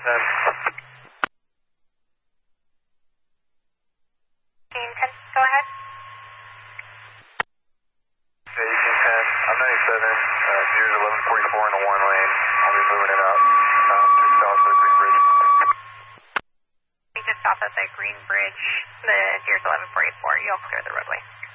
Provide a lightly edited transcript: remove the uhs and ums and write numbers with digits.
Go ahead. Station 10, I'm 97, near 1144 in the one lane. I'll be moving it up just south of the Green Bridge. Just south of the Green Bridge, the Deers 1144, you'll clear the roadway.